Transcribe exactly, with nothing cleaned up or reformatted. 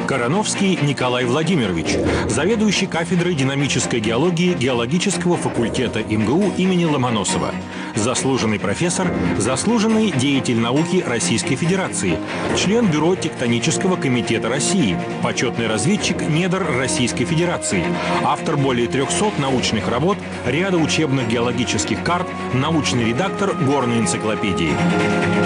Короновский Николай Владимирович, заведующий кафедрой динамической геологии геологического факультета МГУ имени Ломоносова, заслуженный профессор, заслуженный деятель науки Российской Федерации, член Бюро тектонического комитета России, почетный разведчик недр Российской Федерации, автор более трехсот научных работ, ряда учебных геологических карт, научный редактор горной энциклопедии.